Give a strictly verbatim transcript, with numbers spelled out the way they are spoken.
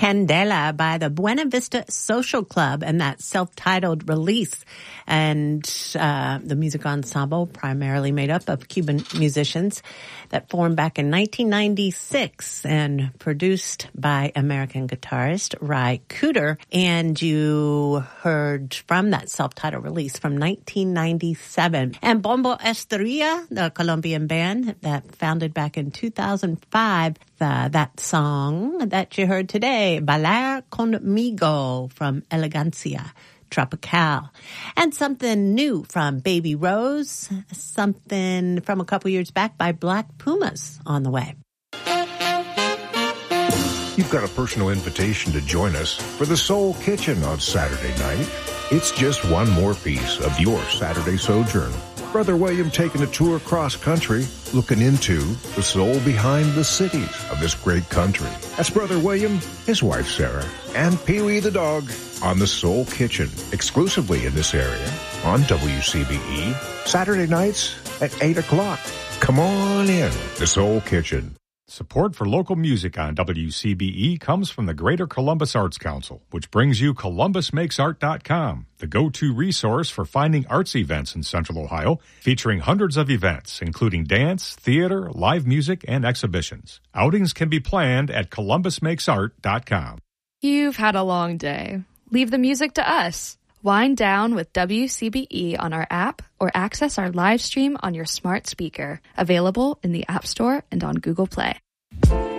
Candela by the Buena Vista Social Club and that self-titled release. And uh, the music ensemble primarily made up of Cuban musicians that formed back in nineteen ninety-six and produced by American guitarist Ry Cooder. And you heard from that self-titled release from nineteen ninety-seven. And Bombo Estérilla, the Colombian band that founded back in two thousand five, uh, that song that you heard today, Bailar Conmigo from Elegancia Tropical. And something new from Baby Rose, something from a couple years back by Black Pumas on the way. You've got a personal invitation to join us for the Soul Kitchen on Saturday night. It's just one more piece of your Saturday sojourn. Brother William taking a tour cross country, looking into the soul behind the cities of this great country. That's Brother William, his wife Sarah, and Pee-wee the dog on the Soul Kitchen, exclusively in this area on W C B E, Saturday nights at eight o'clock. Come on in, the Soul Kitchen. Support for local music on W C B E comes from the Greater Columbus Arts Council, which brings you Columbus Makes Art dot com, the go-to resource for finding arts events in Central Ohio, featuring hundreds of events, including dance, theater, live music, and exhibitions. Outings can be planned at Columbus Makes Art dot com. You've had a long day. Leave the music to us. Wind down with W C B E on our app or access our live stream on your smart speaker. Available in the App Store and on Google Play.